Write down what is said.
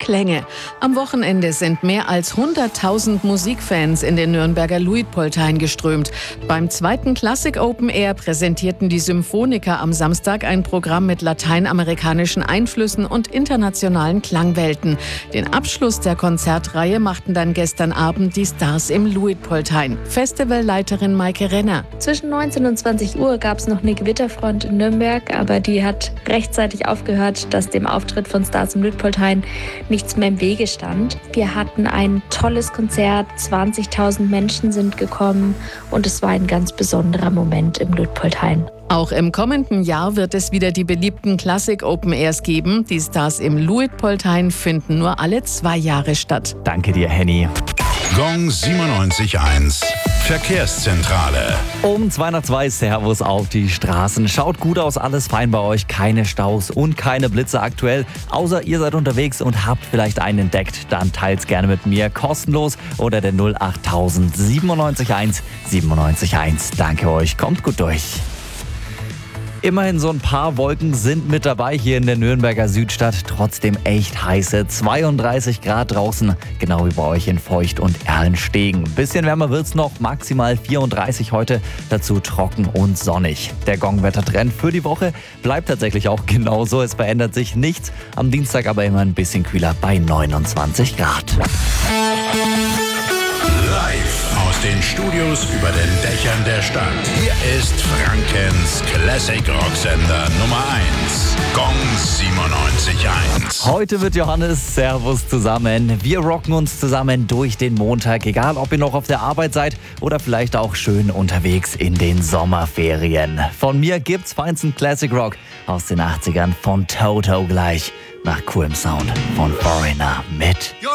Klänge. Am Wochenende sind mehr als 100.000 Musikfans in den Nürnberger Luitpoldhain geströmt. Beim zweiten Classic Open Air präsentierten die Symphoniker am Samstag ein Programm mit lateinamerikanischen Einflüssen und internationalen Klangwelten. Den Abschluss der Konzertreihe machten dann gestern Abend die Stars im Luitpoldhain. Festivalleiterin Maike Renner. Zwischen 19 und 20 Uhr gab es noch eine Gewitterfront in Nürnberg, aber die hat rechtzeitig aufgehört, dass dem Auftritt von Stars im Luitpoldhain nichts mehr im Wege stand. Wir hatten ein tolles Konzert, 20.000 Menschen sind gekommen und es war ein ganz besonderer Moment im Luitpoldhain. Auch im kommenden Jahr wird es wieder die beliebten Classic Open Airs geben. Die Stars im Luitpoldhain finden nur alle 2 Jahre statt. Danke dir, Henny. Gong 97.1 Verkehrszentrale. Um 2:02 Servus auf die Straßen. Schaut gut aus, alles fein bei euch. Keine Staus und keine Blitze aktuell. Außer ihr seid unterwegs und habt vielleicht einen entdeckt. Dann teilt's gerne mit mir kostenlos oder der 08000 97.1 97.1. Danke euch, kommt gut durch. Immerhin so ein paar Wolken sind mit dabei hier in der Nürnberger Südstadt. Trotzdem echt heiße 32 Grad draußen, genau wie bei euch in Feucht und Erlenstegen. Bisschen wärmer wird's noch, maximal 34 heute, dazu trocken und sonnig. Der Gong-Wettertrend für die Woche bleibt tatsächlich auch genauso, es verändert sich nichts. Am Dienstag aber immer ein bisschen kühler bei 29 Grad. Live aus den Studios über den Dächern der Stadt. Hier ist Frankens Classic Rocksender Nummer 1. Gong 97.1. Heute wird Johannes Servus zusammen. Wir rocken uns zusammen durch den Montag, egal ob ihr noch auf der Arbeit seid oder vielleicht auch schön unterwegs in den Sommerferien. Von mir gibt's feinsten Classic Rock aus den 80ern von Toto gleich. Nach coolem Sound von Foreigner mit